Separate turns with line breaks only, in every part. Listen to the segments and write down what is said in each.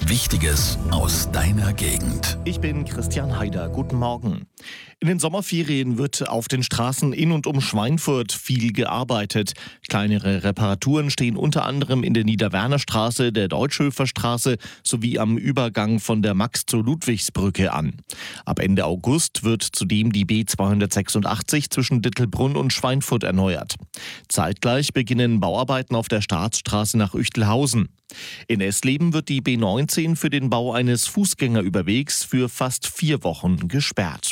Wichtiges aus deiner Gegend.
Ich bin Christian Haider. Guten Morgen. In den Sommerferien wird auf den Straßen in und um Schweinfurt viel gearbeitet. Kleinere Reparaturen stehen unter anderem in der Niederwernerstraße, der Deutschhöferstraße sowie am Übergang von der Max- zur Ludwigsbrücke an. Ab Ende August wird zudem die B286 zwischen Dittelbrunn und Schweinfurt erneuert. Zeitgleich beginnen Bauarbeiten auf der Staatsstraße nach Üchtelhausen. In Esleben wird die B19 für den Bau eines Fußgängerüberwegs für fast 4 Wochen gesperrt.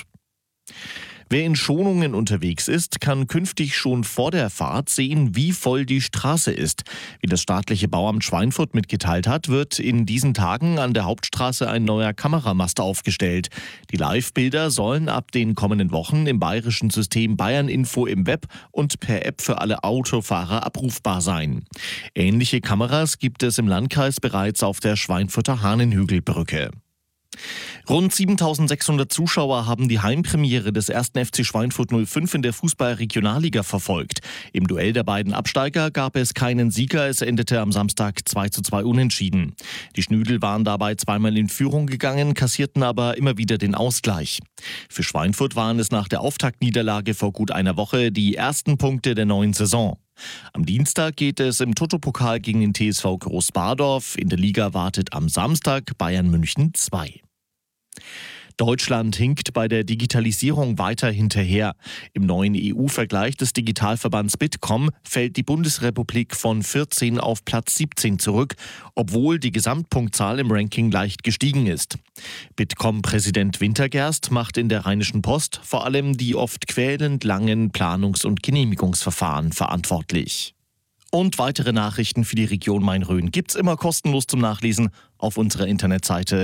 Wer in Schonungen unterwegs ist, kann künftig schon vor der Fahrt sehen, wie voll die Straße ist. Wie das staatliche Bauamt Schweinfurt mitgeteilt hat, wird in diesen Tagen an der Hauptstraße ein neuer Kameramast aufgestellt. Die Live-Bilder sollen ab den kommenden Wochen im bayerischen System Bayern Info im Web und per App für alle Autofahrer abrufbar sein. Ähnliche Kameras gibt es im Landkreis bereits auf der Schweinfurter Hahnenhügelbrücke. Rund 7.600 Zuschauer haben die Heimpremiere des 1. FC Schweinfurt 05 in der Fußball-Regionalliga verfolgt. Im Duell der beiden Absteiger gab es keinen Sieger, es endete am Samstag 2:2 unentschieden. Die Schnüdel waren dabei zweimal in Führung gegangen, kassierten aber immer wieder den Ausgleich. Für Schweinfurt waren es nach der Auftaktniederlage vor gut einer Woche die ersten Punkte der neuen Saison. Am Dienstag geht es im Toto-Pokal gegen den TSV Großbadorf. In der Liga wartet am Samstag Bayern München 2. Deutschland hinkt bei der Digitalisierung weiter hinterher. Im neuen EU-Vergleich des Digitalverbands Bitkom fällt die Bundesrepublik von 14 auf Platz 17 zurück, obwohl die Gesamtpunktzahl im Ranking leicht gestiegen ist. Bitkom-Präsident Wintergerst macht in der Rheinischen Post vor allem die oft quälend langen Planungs- und Genehmigungsverfahren verantwortlich. Und weitere Nachrichten für die Region Main-Rhön gibt's immer kostenlos zum Nachlesen auf unserer Internetseite